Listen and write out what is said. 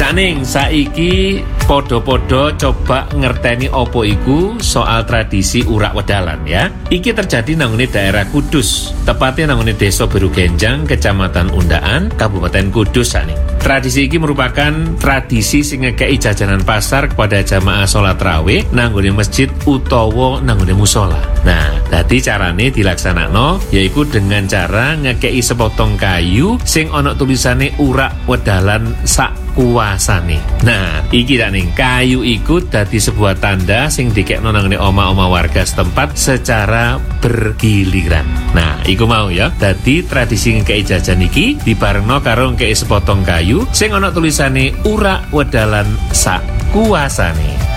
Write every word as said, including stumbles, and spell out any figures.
Cak Ning, saiki podo-podo coba ngerteni opo iku soal tradisi urak wedalan ya. Iki terjadi nanggone daerah Kudus, tepatnya nanggone Desa Berugenjang, Kecamatan Undaan, Kabupaten Kudus Cak Ning. Tradisi iki merupakan tradisi sing ngekei jajanan pasar kepada jamaah sholat rawih nanggone masjid utawa nanggone musola. Nah, dadi carane dilaksanakno yaiku dengan cara ngekei sepotong kayu sing ana tulisane urak wedalan sak kuasane. Nah, iki Cak Ning, kayu iku dadi sebuah tanda sing dikekno nang oma-oma warga setempat secara bergiliran. Nah, iku mau ya. Dadi tradisi ngekei jajan iki dibarengno karo ngekei sepotong kayu sing ana tulisane urak wedalan sak kuasane.